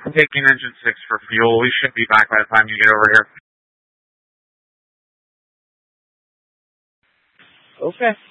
I'm taking engine 6 for fuel. We should be back by the time you get over here. Okay.